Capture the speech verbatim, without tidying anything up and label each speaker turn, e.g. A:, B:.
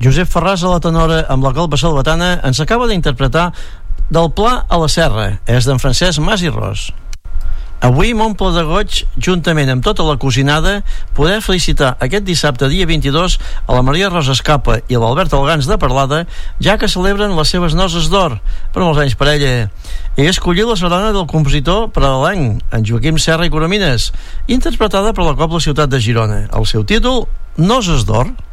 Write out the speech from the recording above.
A: Josep Ferràs, a la tenora, amb la colpa salvatana, ens acaba d'interpretar Del Pla a la Serra. És d'en Francesc Mas i Ros. Avui m'omple de goig, juntament amb tota la cosinada, poder felicitar aquest dissabte, dia vint-i-dos, a la Maria Rosa Escapa i a l'Albert Algans de Parlada, ja que celebren les seves noces d'or. Per molts anys per ella. He escollit la sardana del compositor paralenc, en Joaquim Serra i Coromines, interpretada per la Cobla Ciutat de Girona. El seu títol, Noces d'or.